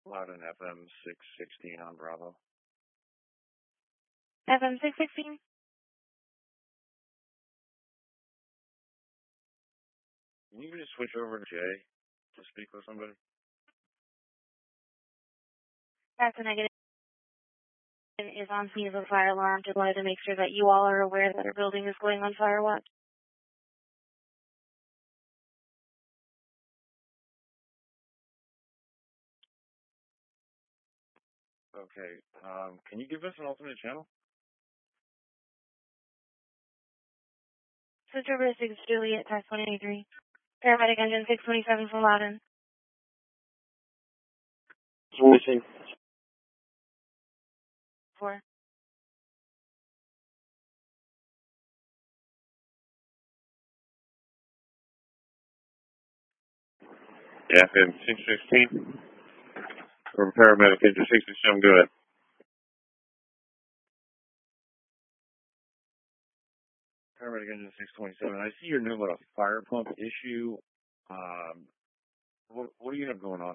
Loudon FM 616 on Bravo. FM 616. Can you just switch over to Jay to speak with somebody? That's a negative. Is on scene of a fire alarm. Just wanted to make sure that you all are aware that our building is going on fire watch. Okay. Can you give us an alternate channel? Switch over to 6 Juliet, test 183. Paramedic engine 627 from Loudon. Switching. 4. Yeah, FM 616. Or paramedic engine 67, go ahead. Paramedic engine 627. I see you're new with a fire pump issue. What do you have going on?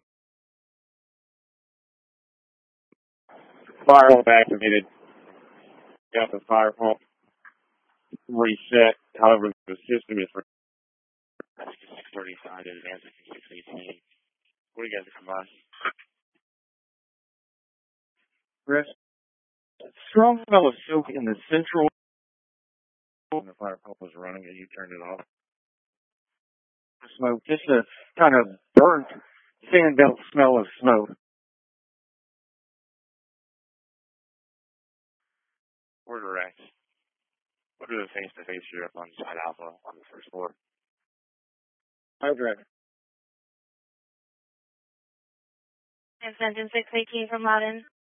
Fire pump activated. Got the fire pump reset. However, the system is 630 signed in advance of 618. What do you guys combine? Chris, strong smell of soap in the central. When the fire pump was running and you turned it off. Smoke, just a kind of burnt sand belt smell of smoke. We're direct. What are the face-to-face here up on Side Alpha on the first floor? Hi, direct. Engine 618 from Loudon.